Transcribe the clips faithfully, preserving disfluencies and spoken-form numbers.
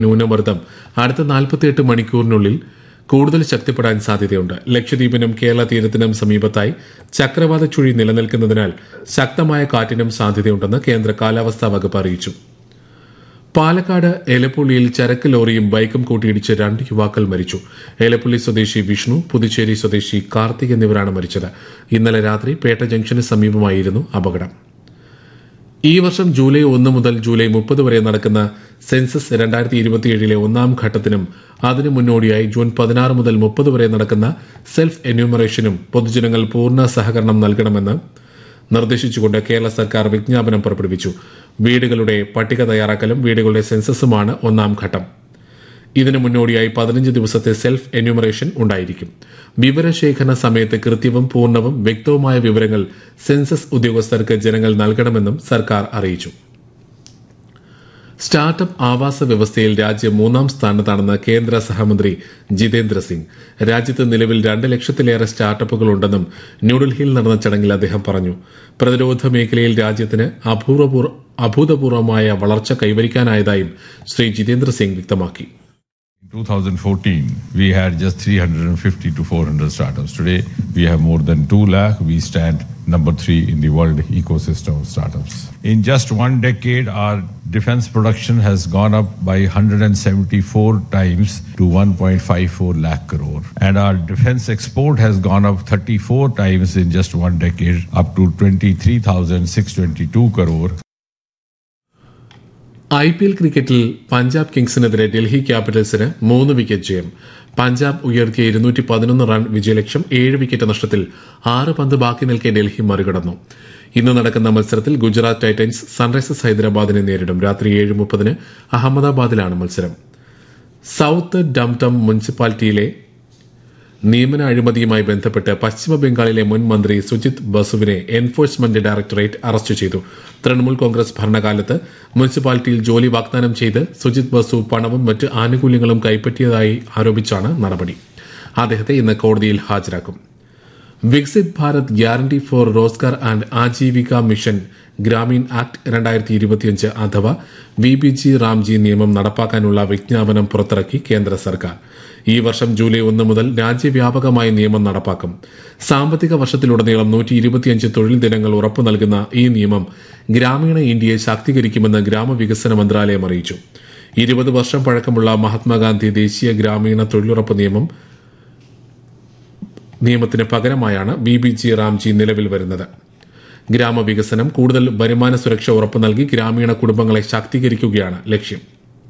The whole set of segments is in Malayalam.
ന്യൂനമർദ്ദം അടുത്ത നാൽപ്പത്തിയെട്ട് മണിക്കൂറിനുള്ളിൽ കൂടുതൽ ശക്തിപ്പെടാൻ സാധ്യതയുണ്ട്. ലക്ഷദ്വീപിനും കേരള തീരത്തിനും സമീപത്തായി ചക്രവാത ചുഴി നിലനിൽക്കുന്നതിനാൽ ശക്തമായ കാറ്റിനും സാധ്യതയുണ്ടെന്ന് കേന്ദ്ര കാലാവസ്ഥാ വകുപ്പ് അറിയിച്ചു. പാലക്കാട് എലപ്പുള്ളിയിൽ ചരക്ക് ലോറിയും ബൈക്കും കൂട്ടിയിടിച്ച് രണ്ട് യുവാക്കൾ മരിച്ചു. എലപ്പുള്ളി സ്വദേശി വിഷ്ണു, പുതുച്ചേരി സ്വദേശി കാർത്തിക് എന്നിവരാണ് മരിച്ചത്. ഇന്നലെ രാത്രി പേട്ട ജംഗ്ഷന് സമീപമായിരുന്നു അപകടം. ഈ വർഷം ജൂലൈ ഒന്ന് മുതൽ ജൂലൈ മുപ്പത് വരെ നടക്കുന്ന സെൻസസ് രണ്ടായിരത്തി ഇരുപത്തിയേഴിലെ ഒന്നാം ഘട്ടത്തിനും അതിനു മുന്നോടിയായി ജൂൺ പതിനാറ് മുതൽ മുപ്പത് വരെ നടക്കുന്ന സെൽഫ് എന്യൂമറേഷനും പൊതുജനങ്ങൾ പൂർണ്ണ സഹകരണം നൽകണമെന്ന് നിർദ്ദേശിച്ചുകൊണ്ട് കേരള സർക്കാർ വിജ്ഞാപനം പുറപ്പെടുവിച്ചു. വീടുകളുടെ പട്ടിക തയ്യാറാക്കലും വീടുകളുടെ സെൻസസുമാണ് ഒന്നാം ഘട്ടം. ഇതിനു മുന്നോടിയായി പതിനഞ്ച് ദിവസത്തെ സെൽഫ് എന്യൂമറേഷൻ ഉണ്ടായിരിക്കും. വിവരശേഖരണ സമയത്ത് കൃത്യവും പൂർണ്ണവും വ്യക്തവുമായ വിവരങ്ങൾ സെൻസസ് ഉദ്യോഗസ്ഥർക്ക് ജനങ്ങൾ നൽകണമെന്നും സർക്കാർ അറിയിച്ചു. സ്റ്റാർട്ടപ്പ് ആവാസ വ്യവസ്ഥയിൽ രാജ്യം മൂന്നാം സ്ഥാനത്താണെന്ന് കേന്ദ്ര സഹമന്ത്രി ജിതേന്ദ്ര സിംഗ്. രാജ്യത്ത് നിലവിൽ രണ്ട് ലക്ഷത്തിലേറെ സ്റ്റാർട്ടപ്പുകൾ ഉണ്ടെന്നും ന്യൂഡൽഹിയിൽ നടന്ന ചടങ്ങിൽ അദ്ദേഹം പറഞ്ഞു. പ്രതിരോധ മേഖലയിൽ രാജ്യത്തിന് അഭൂതപൂർവമായ വളർച്ച കൈവരിക്കാനായതായും ശ്രീ ജിതേന്ദ്ര സിംഗ് വ്യക്തമാക്കി. In twenty fourteen, we had just three hundred fifty to four hundred startups. Today, we have more than two lakh. We stand number three in the world ecosystem of startups. In just one decade, our defense production has gone up by one hundred seventy-four times to one point five four lakh crore. And our defense export has gone up thirty-four times in just one decade, up to twenty-three thousand six hundred twenty-two crore. I P L ക്രിക്കറ്റിൽ പഞ്ചാബ് കിങ്സിനെതിരെ ഡൽഹി ക്യാപിറ്റൽസിന് മൂന്ന് വിക്കറ്റ് ജയം. പഞ്ചാബ് ഉയർത്തിയ ഇരുന്നൂറ്റി പതിനൊന്ന് റൺ വിജയലക്ഷ്യം ഏഴ് വിക്കറ്റ് നഷ്ടത്തിൽ ആറ് പന്ത് ബാക്കി നിൽക്കെ ഡൽഹി മറികടന്നു. ഇന്ന് നടക്കുന്ന മത്സരത്തിൽ ഗുജറാത്ത് ടൈറ്റൻസ് സൺറൈസേഴ്സ് ഹൈദരാബാദിനെ നേരിടും. രാത്രി ഏഴ് മുപ്പതിന് അഹമ്മദാബാദിലാണ് മത്സരം. സൌത്ത് ഡംടം മുനിസിപ്പാലിറ്റിയിലെ നിയമന അഴിമതിയുമായി ബന്ധപ്പെട്ട് പശ്ചിമ ബംഗാളിലെ മുൻ മന്ത്രി സുജിത് ബസുവിനെ എൻഫോഴ്സ്മെന്റ് ഡയറക്ടറേറ്റ് അറസ്റ്റ് ചെയ്തു. തൃണമൂൽ കോൺഗ്രസ് ഭരണകാലത്ത് മുനിസിപ്പാലിറ്റിയിൽ ജോലി വാഗ്ദാനം ചെയ്ത് സുജിത് ബസു പണവും മറ്റ് ആനുകൂല്യങ്ങളും കൈപ്പറ്റിയതായി ആരോപിച്ചാണ് നടപടി. അദ്ദേഹത്തെ ഇന്ന് കോടതിയിൽ ഹാജരാക്കും. Viksit Bharat guarantee four Rozgar and Aajeevika mission Gramin act രണ്ടായിരത്തി ഇരുപത്തിയഞ്ച് അഥവാ വി ബി ജി റാംജി നിയമം നടപ്പാക്കാനുള്ള വിജ്ഞാപനം പുറത്തിറക്കി കേന്ദ്ര സർക്കാർ. ഈ വർഷം ജൂലൈ ഒന്ന് മുതൽ രാജ്യവ്യാപകമായി നിയമം നടപ്പാക്കും. സാമ്പത്തിക വർഷത്തിലുടനീളം നൂറ്റി ഇരുപത്തിയഞ്ച് തൊഴിൽ ദിനങ്ങൾ ഉറപ്പു നൽകുന്ന ഈ നിയമം ഗ്രാമീണ ഇന്ത്യയെ ശാക്തീകരിക്കുമെന്ന് ഗ്രാമവികസന മന്ത്രാലയം അറിയിച്ചു. ഇരുപത് വർഷം പഴക്കമുള്ള മഹാത്മാഗാന്ധി ദേശീയ ഗ്രാമീണ തൊഴിലുറപ്പ് നിയമം നിയമത്തിന് പകരമായാണ് ബി ബി ജി റാംജി നിലവിൽ വരുന്നത്. ഗ്രാമവികസനം, കൂടുതൽ വരുമാന സുരക്ഷ ഉറപ്പു നൽകി ഗ്രാമീണ കുടുംബങ്ങളെ ശാക്തീകരിക്കുകയാണ് ലക്ഷ്യം.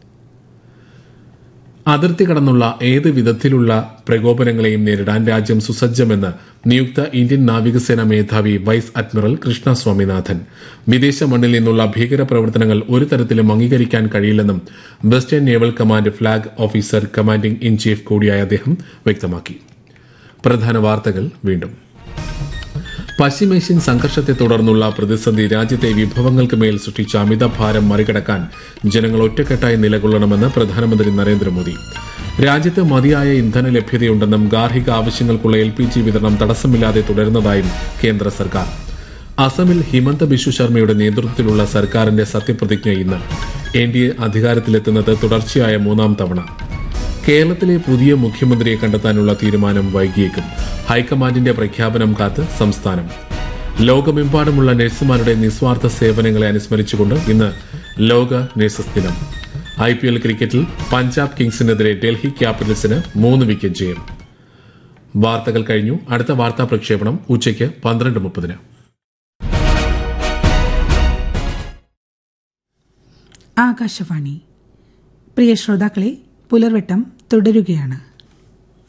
അതിർത്തി കടന്നുള്ള ഏത് വിധത്തിലുള്ള പ്രകോപനങ്ങളെയും നേരിടാൻ രാജ്യം സുസജ്ജമെന്ന് നിയുക്ത ഇന്ത്യൻ നാവികസേന മേധാവി വൈസ് അഡ്മിറൽ കൃഷ്ണ സ്വാമിനാഥൻ. വിദേശ മണ്ണിൽ നിന്നുള്ള ഭീകരപ്രവർത്തനങ്ങൾ ഒരു തരത്തിലും അംഗീകരിക്കാൻ കഴിയില്ലെന്നും western naval command flag officer commanding in chief കൂടിയായ അദ്ദേഹം വ്യക്തമാക്കി. പ്രധാന വാർത്തകൾ വീണ്ടും. പശ്ചിമേഷ്യൻ സംഘർഷത്തെ തുടർന്നുള്ള പ്രതിസന്ധി രാജ്യത്തെ വിഭവങ്ങൾക്ക് മേൽ സൃഷ്ടിച്ച അമിതഭാരം മറികടക്കാൻ ജനങ്ങൾ ഒറ്റക്കെട്ടായി നിലകൊള്ളണമെന്ന് പ്രധാനമന്ത്രി നരേന്ദ്രമോദി. രാജ്യത്ത് മതിയായ ഇന്ധന ലഭ്യതയുണ്ടെന്നും ഗാർഹിക ആവശ്യങ്ങൾക്കുള്ള എൽ പി ജി വിതരണം തടസ്സമില്ലാതെ തുടരുന്നതായും കേന്ദ്ര സർക്കാർ. അസമിൽ ഹിമന്ത ബിശ്വ ശർമ്മയുടെ നേതൃത്വത്തിലുള്ള സർക്കാരിന്റെ സത്യപ്രതിജ്ഞ ഇന്ന്. എൻ ഡി എ അധികാരത്തിലെത്തുന്നത് തുടർച്ചയായ മൂന്നാം തവണ. കേരളത്തിലെ പുതിയ മുഖ്യമന്ത്രിയെ കണ്ടെത്താനുള്ള തീരുമാനം വൈകിയേക്കും. ഹൈക്കമാൻഡിന്റെ പ്രഖ്യാപനം കാത്ത് സംസ്ഥാനം. ലോകമെമ്പാടുമുള്ള നഴ്സുമാരുടെ നിസ്വാർത്ഥ സേവനങ്ങളെ അനുസ്മരിച്ചുകൊണ്ട് ഇന്ന് ലോക നഴ്സസ് ദിനം. ഐ പി എൽ ക്രിക്കറ്റിൽ പഞ്ചാബ് കിങ്സിനെതിരെ ഡൽഹി ക്യാപിറ്റൽസിന് മൂന്ന് വിക്കറ്റ് ജയം. വാർത്തകൾ കഴിഞ്ഞു. അടുത്ത വാർത്താ പ്രക്ഷേപണം ഉച്ചയ്ക്ക് പന്ത്രണ്ട് മുപ്പതിന്. ആകാശവാണി. പ്രിയ ശ്രോതാക്കളെ, പുലർവെട്ടം തുടരുകയാണ്.